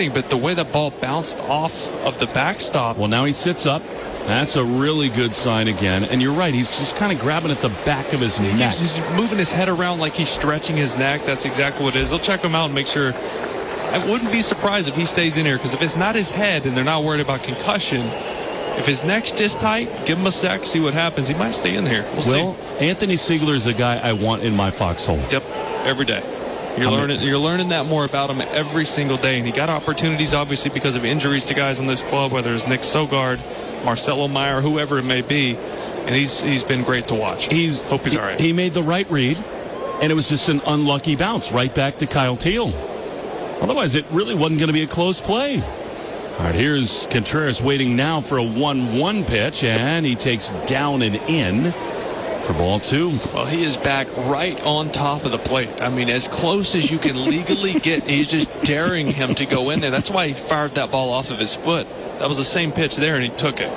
but the way that ball bounced off of the backstop. Well, now he sits up. That's a really good sign again. And you're right, he's just kind of grabbing at the back of his neck. He's moving his head around like he's stretching his neck. That's exactly what it is. They'll check him out and make sure. I wouldn't be surprised if he stays in here, because if it's not his head and they're not worried about concussion, if his neck's just tight, give him a sec, see what happens. He might stay in here. We'll see. Anthony Siegler is a guy I want in my foxhole. Yep, every day. You're learning that more about him every single day, and he got opportunities obviously because of injuries to guys on this club, whether it's Nick Sogard, Marcelo Meyer, whoever it may be, and he's been great to watch. Hope he's all right. He made the right read, and it was just an unlucky bounce right back to Kyle Teal. Otherwise, it really wasn't going to be a close play. All right, here's Contreras waiting now for a 1-1 pitch, and he takes down and in for ball 2. Well, he is back right on top of the plate. I mean, as close as you can legally get. He's just daring him to go in there. That's why he fired that ball off of his foot. That was the same pitch there, and he took it.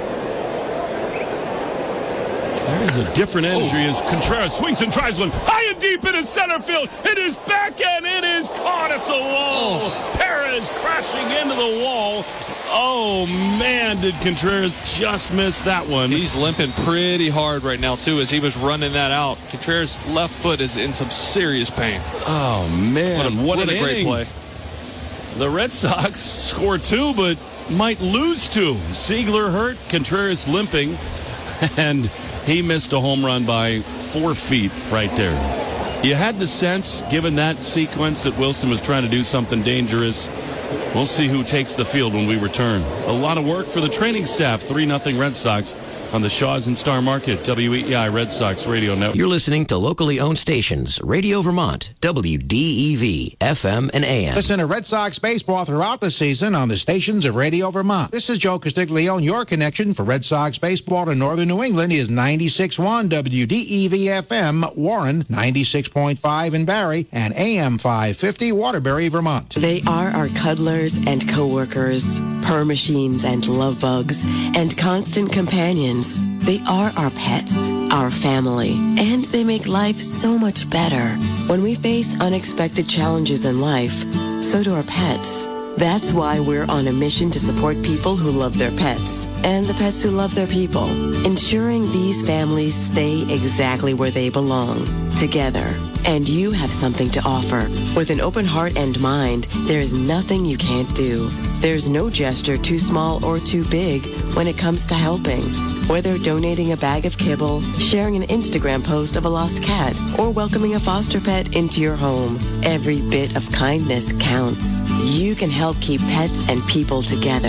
There's a different energy as Contreras swings and tries one high and deep into center field. It is back and it is caught at the wall. Perez crashing into the wall. Oh, man, did Contreras just miss that one. He's limping pretty hard right now, too, as he was running that out. Contreras' left foot is in some serious pain. Oh, man. What a great play. The Red Sox score 2, but might lose 2. Siegler hurt, Contreras limping, and he missed a home run by 4 feet right there. You had the sense, given that sequence, that Wilson was trying to do something dangerous. We'll see who takes the field when we return. A lot of work for the training staff. 3-0 Red Sox on the Shaw's and Star Market, WEEI Red Sox Radio Network. You're listening to locally owned stations, Radio Vermont, WDEV, FM and AM. Listen to Red Sox baseball throughout the season on the stations of Radio Vermont. This is Joe Castiglione. Your connection for Red Sox baseball to Northern New England is 96.1 WDEV FM, Warren, 96.5 in Barrie, and AM 550, Waterbury, Vermont. They are our cuddlers and co-workers, purr machines and love bugs, and constant companions. They are our pets, our family, and they make life so much better. When we face unexpected challenges in life, so do our pets. That's why we're on a mission to support people who love their pets and the pets who love their people, ensuring these families stay exactly where they belong, together. And you have something to offer. With an open heart and mind, there is nothing you can't do. There's no gesture too small or too big when it comes to helping. Whether donating a bag of kibble, sharing an Instagram post of a lost cat, or welcoming a foster pet into your home, every bit of kindness counts. You can help keep pets and people together.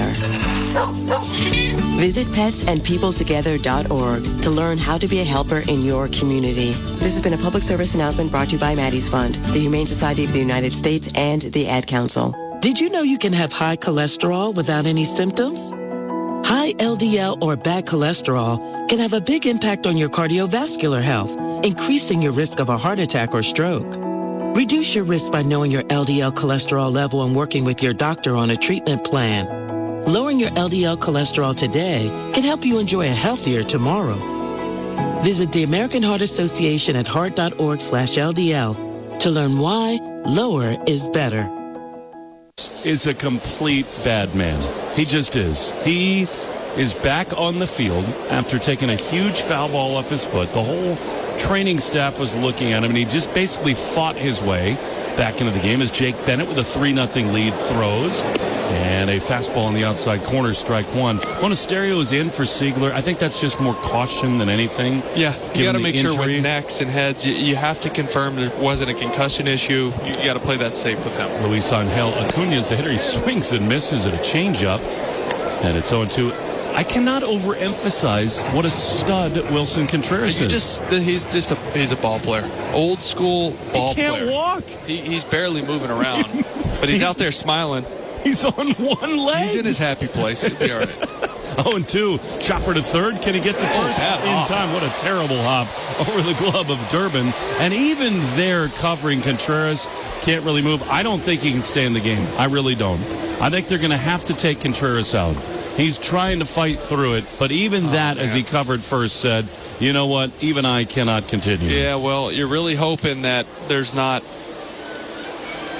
Visit petsandpeopletogether.org to learn how to be a helper in your community. This has been a public service announcement brought to you by Maddie's Fund, the Humane Society of the United States, and the Ad Council. Did you know you can have high cholesterol without any symptoms? High LDL or bad cholesterol can have a big impact on your cardiovascular health, increasing your risk of a heart attack or stroke. Reduce your risk by knowing your LDL cholesterol level and working with your doctor on a treatment plan. Lowering your LDL cholesterol today can help you enjoy a healthier tomorrow. Visit the American Heart Association at heart.org/LDL to learn why lower is better. Is a complete bad man. He just is. He is back on the field after taking a huge foul ball off his foot. The whole training staff was looking at him, and he just basically fought his way back into the game as Jake Bennett with a 3-0 lead throws. And a fastball on the outside corner, strike one. Monasterio is in for Siegler. I think that's just more caution than anything. Yeah, you got to make sure with necks and heads, you have to confirm there wasn't a concussion issue. You got to play that safe with him. Luis Angel Acuna is the hitter. He swings and misses at a changeup. And it's 0-2. I cannot overemphasize what a stud Wilson Contreras is. He's a ball player. Old school ball player. He can't walk. He's barely moving around, but he's out there smiling. He's on one leg. He's in his happy place. He'll be all right. 0-2. Chopper to third. Can he get to first? In time. What a terrible hop over the glove of Durbin. And even there covering Contreras, can't really move. I don't think he can stay in the game. I really don't. I think they're going to have to take Contreras out. He's trying to fight through it, but even as he covered first, said, you know what, even I cannot continue. Yeah, well, you're really hoping that there's not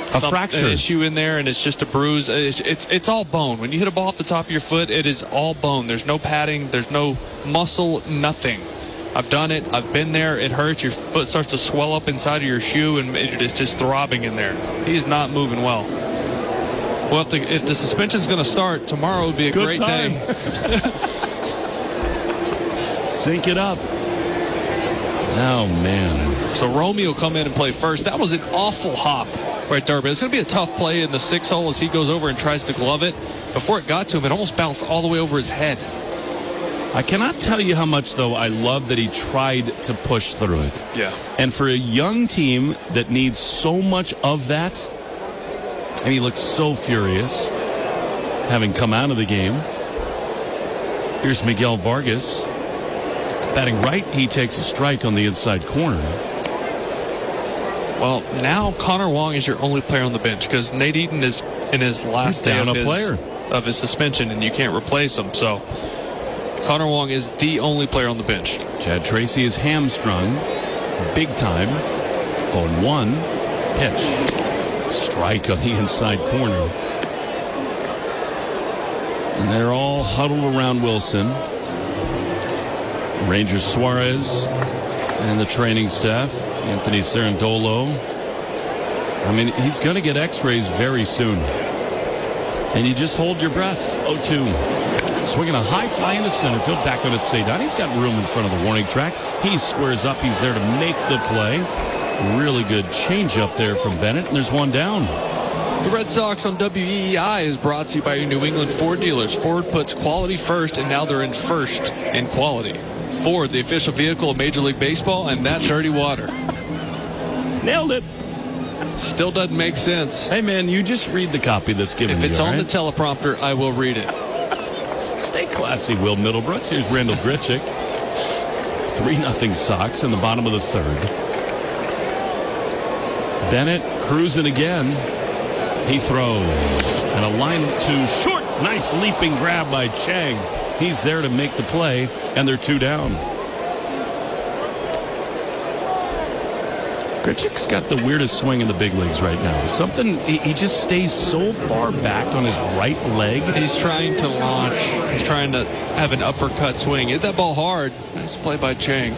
fracture issue in there, and it's just a bruise. It's all bone. When you hit a ball off the top of your foot, it is all bone. There's no padding. There's no muscle. Nothing. I've done it. I've been there. It hurts. Your foot starts to swell up inside of your shoe, and it's just throbbing in there. He is not moving well. Well, if the suspension's going to start, tomorrow would be a great day. Sync it up. Oh, man. So Romeo will come in and play first. That was an awful hop right there. But it's going to be a tough play in the 6 hole as he goes over and tries to glove it. Before it got to him, it almost bounced all the way over his head. I cannot tell you how much, though, I love that he tried to push through it. Yeah. And for a young team that needs so much of that, and he looks so furious, having come out of the game. Here's Miguel Vargas. Batting right, he takes a strike on the inside corner. Well, now Connor Wong is your only player on the bench because Nate Eaton is in his last day of his suspension, and you can't replace him. So Connor Wong is the only player on the bench. Chad Tracy is hamstrung big time. 0-1 pitch. Strike on the inside corner. And they're all huddled around Wilson. Ranger Suarez and the training staff. Anthony Cerundolo. I mean, he's going to get x-rays very soon. And you just hold your breath. 0-2. Swinging a high fly into center field. Back on its Cedon. He's got room in front of the warning track. He squares up. He's there to make the play. Really good changeup there from Bennett, and there's one down. The Red Sox on WEEI is brought to you by your New England Ford dealers. Ford puts quality first, and now they're in first in quality. Ford, the official vehicle of Major League Baseball, and that dirty water. Nailed it. Still doesn't make sense. Hey, man, you just read the copy that's given If it's on right? the teleprompter, I will read it. Stay classy, Will Middlebrooks. Here's Randall Grichuk. 3-0 Sox in the bottom of the third. Bennett cruising again. He throws. And a line to short. Nice leaping grab by Chang. He's there to make the play, and they're 2 down. Grichuk's got the weirdest swing in the big leagues right now. Something, he just stays so far back on his right leg. He's trying to launch. He's trying to have an uppercut swing. Hit that ball hard. Nice play by Chang.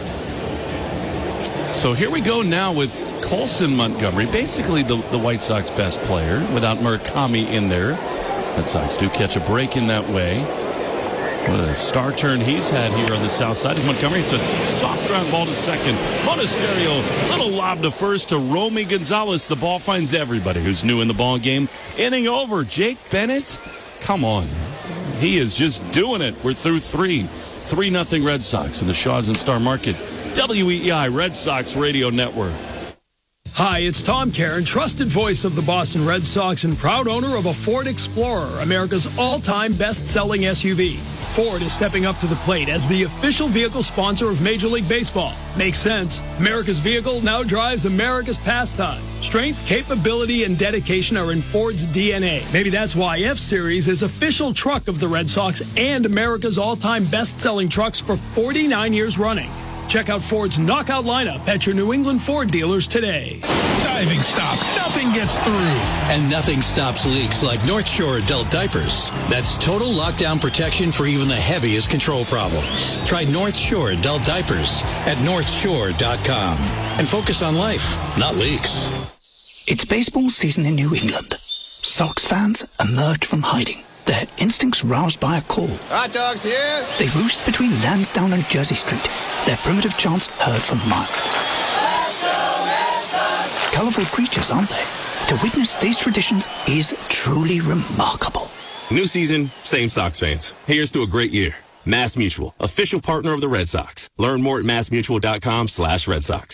So here we go now with Colson Montgomery, basically the White Sox best player without Murakami in there. Red Sox do catch a break in that way. What a star turn he's had here on the south side. Is Montgomery. It's a soft ground ball to second. Monasterio, little lob to first to Romy Gonzalez. The ball finds everybody who's new in the ball game. Inning over. Jake Bennett, come on. He is just doing it. We're through 3. 3-0 Red Sox in the Shaw's and Star Market. WEEI Red Sox Radio Network. Hi, it's Tom Caron, trusted voice of the Boston Red Sox and proud owner of a Ford Explorer, America's all-time best-selling SUV. Ford is stepping up to the plate as the official vehicle sponsor of Major League Baseball. Makes sense. America's vehicle now drives America's pastime. Strength, capability, and dedication are in Ford's DNA. Maybe that's why F-Series is official truck of the Red Sox and America's all-time best-selling trucks for 49 years running. Check out Ford's knockout lineup at your New England Ford dealers today. Diving stop. Nothing gets through. And nothing stops leaks like North Shore adult diapers. That's total lockdown protection for even the heaviest control problems. Try North Shore adult diapers at northshore.com. And focus on life, not leaks. It's baseball season in New England. Sox fans emerge from hiding. Their instincts roused by a call. Hot dogs here. They roost between Lansdowne and Jersey Street, their primitive chants heard for miles. Colorful creatures, aren't they? To witness these traditions is truly remarkable. New season, same Sox fans. Here's to a great year. Mass Mutual, official partner of the Red Sox. Learn more at massmutual.com/Red Sox.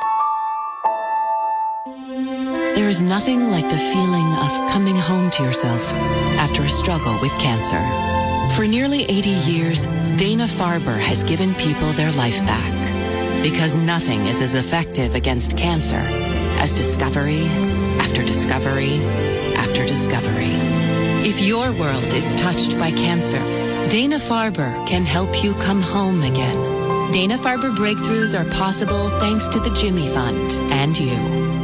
There is nothing like the feeling of coming home to yourself after a struggle with cancer. For nearly 80 years, Dana-Farber has given people their life back. Because nothing is as effective against cancer as discovery after discovery after discovery. If your world is touched by cancer, Dana-Farber can help you come home again. Dana-Farber breakthroughs are possible thanks to the Jimmy Fund and you.